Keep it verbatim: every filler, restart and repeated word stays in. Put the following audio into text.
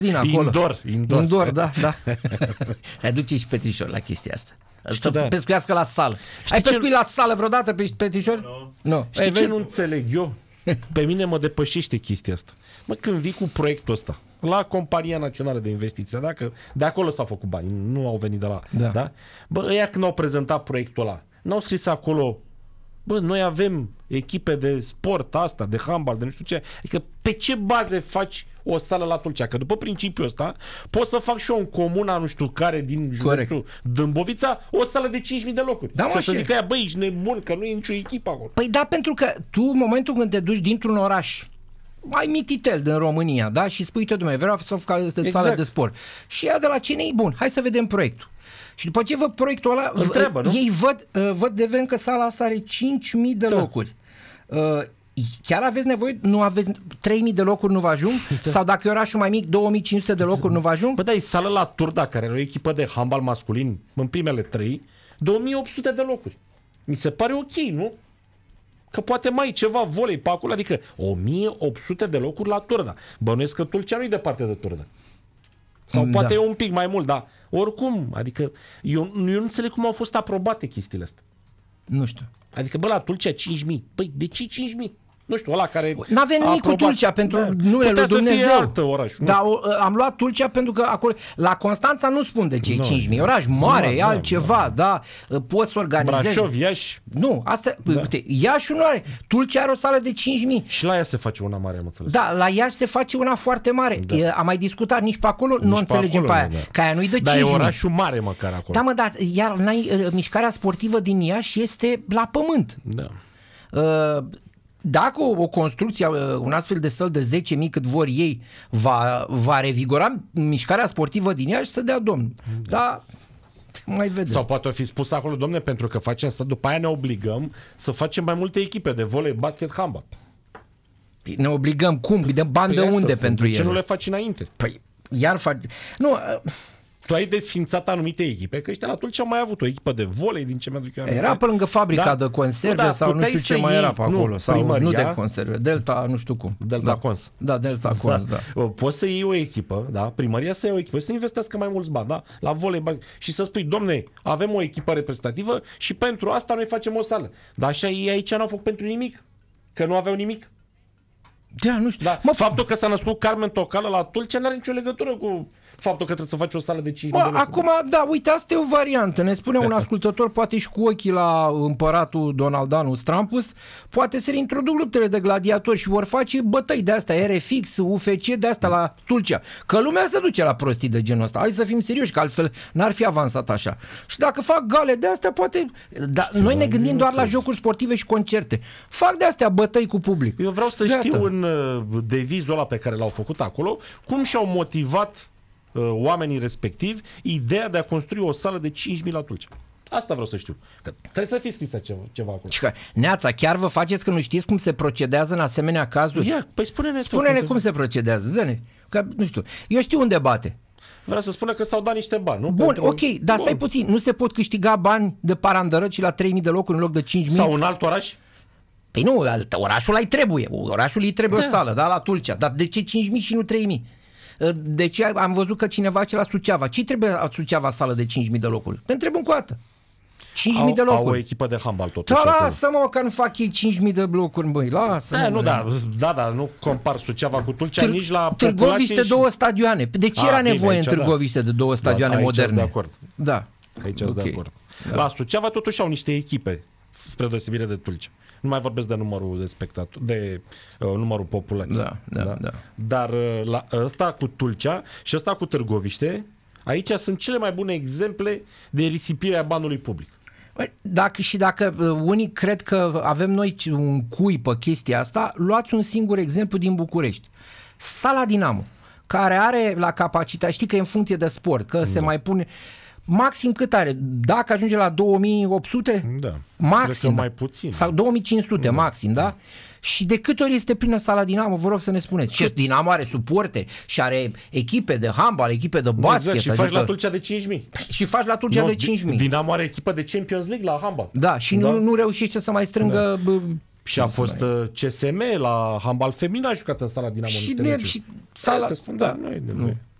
din acolo. Indoor, indoor. Indoor, da, da. Ai duce și Petrișor la chestia asta. Să da. pescuiască la sală. Știi Ai ce... pescuit la sală vreodată pe Petrișor? Nu. Nu. Știi Ei, ce vezi? Nu înțeleg eu? Pe mine mă depășește chestia asta. Mă, când vii cu proiectul ăsta la Compania Națională de Investiții, dacă de acolo s-au făcut bani, nu au venit de la... Da. Da? Bă, ăia când au prezentat proiectul ăla, n-au scris acolo, bă, noi avem echipe de sport asta, de handbal, de nu știu ce. Adică pe ce baze faci o sală la Tulcea? Că după principiul ăsta pot să fac și eu în comuna nu știu care din județul Dâmbovița o sală de cinci mii de locuri. Da, și o să zic că ea, băi, ești nebun, că nu e nicio echipă acolo. Păi da, pentru că tu în momentul când te duci dintr-un oraș mai mititel din România, da? Și spui, uite, dumne, vreau să fac exact. sală de sport. Și ea de la cine e bun? Hai să vedem proiectul. Și după ce văd proiectul ăla, Întreabă, ei văd, văd de vreme că sala asta are cinci mii de da. locuri. Chiar aveți nevoie? Nu aveți trei mii de locuri, nu vă ajung? Da. Sau dacă e orașul mai mic, două mii cinci sute de locuri, nu vă ajung? Bă, da, e sală la Turda, care are o echipă de handbal masculin în primele trei, două mii opt sute de locuri. Mi se pare ok, nu? Că poate mai e ceva volei pe acolo, adică o mie opt sute de locuri la Turda. Bănuiesc că Tulcea nu-i departe de Turda. Sau da. poate e un pic mai mult, dar oricum, adică eu, eu nu înțeleg cum au fost aprobate chestiile astea. Nu știu. Adică, bă, la Tulcea cinci mii. Păi, de ce cinci mii? Nu știu, ăla care n-avea nimic cu Tulcea pentru da. numele lui Dumnezeu. Altă oraș, dar am luat Tulcea pentru că acolo la Constanța nu spun de cei no, cinci mii. Oraș mare, no, e altceva, da, da, poți să organizezi. Brașov, Iași. Nu, asta, da. uite, Iași nu are. Tulcea are o sală de cinci mii. Și la ea se face una mare, am înțeles. Da, la Iași se face una foarte mare. Da. Am mai discutat nici pe acolo, nici nu înțelegem pe aia. Da. Că aia nu-i de cinci mii. Dar e orașul mare măcar acolo. Da, mă, dar iar mișcarea sportivă din Iași este la pământ. Da. Uh, Dacă o, o construcție, un astfel de săl de zece mii cât vor ei, va, va revigora mișcarea sportivă din ea și să dea domnul. Da. Dar mai vedem. Sau poate fi spus acolo, domne, pentru că facem să după aia ne obligăm să facem mai multe echipe de volei, basket, handbal. Ne obligăm cum? Îi dăm bani păi de unde pentru ele? Ce nu le faci înainte? Păi, iar faci... Nu... Tu ai desfințat anumite echipe, că ăștia la atunci au mai avut o echipă de volei din ce mi-aduc eu. Era pe lângă fabrica da? de conserve da, sau nu știu ce mai era pe acolo. Nu, sau primăria, nu de conserve, Delta, nu știu cum. Delta da. Cons. Da, Delta Cons, da. da. Poți să iei o echipă, da, primăria să iei o echipă, să investească mai mulți bani, da, la volei și să spui, domne, avem o echipă reprezentativă și pentru asta noi facem o sală. Dar așa ei aici n-au făcut pentru nimic, că nu aveau nimic. Da, nu știu. Da. Mă, faptul că s-a născut Carmen Tocală la Tulcea n-are nicio legătură cu faptul că trebuie să faci o sală de cinci mii de locuri. Acum, da, uite, asta e o variantă. Ne spune un ascultător, poate și cu ochii la împăratul Donaldanu Strampus, poate să reintroduc luptele de gladiatori și vor face bătăi de astea, R F X, U F C de astea la Tulcea. Că lumea se duce la prostii de genul ăsta. Hai să fim serioși, că altfel n-ar fi avansat așa. Și dacă fac gale de astea, poate... Da, noi ne gândim doar la jocuri sportive și concerte. Fac de astea bătăi cu public. Eu vreau să Gata. știu în devizul ăla pe care l-au făcut acolo, cum și-au motivat oamenii respectivi ideea de a construi o sală de cinci mii la Tulcea. Asta vreau să știu. Că trebuie să fie scrisă ceva, ceva acolo. Neața, chiar vă faceți că nu știți cum se procedează în asemenea cazuri? Ia, păi spune-ne Spune-ne cum, cum se procedează, dă-ne. Că, nu știu, eu știu unde bate. Vreau să spună că s-au dat niște bani, nu? Bun, Pentru... ok, dar stai Bun. puțin. Nu se pot câștiga bani de Parandărăci la trei mii de locuri în loc de cinci mii? Sau în alt oraș? Păi nu, orașul îi trebuie. Orașul îi trebuie da. o sală, da, la Tulcea. Dar de ce cinci mii și nu trei mii? De ce am văzut că cineva ce la Suceava? Ce trebuie la Suceava sală de cinci mii de locuri? Te întreb încă o dată. cinci mii de locuri. Au o echipă de handbal totuși. Da, lasă-mă că nu fac ei cinci mii de locuri, băi, lasă-mă. Da, nu, da, da, da, nu compar Suceava cu Tulcea, Târ- nici la Târgoviște și... două stadioane. De ce A, era bine, nevoie aici, în Târgoviște da. de două stadioane da, moderne? De acord. Da. Aici okay. de acord. Da. La Suceava totuși au niște echipe, spre deosebire de Tulcea. Nu mai vorbesc de numărul de spectatori, de uh, numărul populației. Da, da, da. da. Dar uh, la ăsta cu Tulcea și ăsta cu Târgoviște, aici sunt cele mai bune exemple de risipire a banului public. Dacă și dacă unii cred că avem noi un cui pe chestia asta, luați un singur exemplu din București. Sala Dinamo, care are la capacitate, știi că e în funcție de sport, că da. se mai pune... Maxim cât are? Dacă ajunge la două mii opt sute? Da. Maxim. Mai puțin. Sau două mii cinci sute, da. maxim, da? Și de câte ori este plină sala Dinamo? Vă rog să ne spuneți. Și Dinamo are suporte și are echipe de handbal, echipe de basket. Exact, și adică... faci la Tulcea de cinci mii. Și faci la Tulcea no, de cinci mii. Dinamo are echipă de Champions League la handbal. Da, și da? Nu, nu reușește să mai strângă... Da. Și a fost mai... C S M la handbal feminin, a jucat în sala Dinamo și, niște de, meciuri. și sala... Asta spun, da, nu e de nu.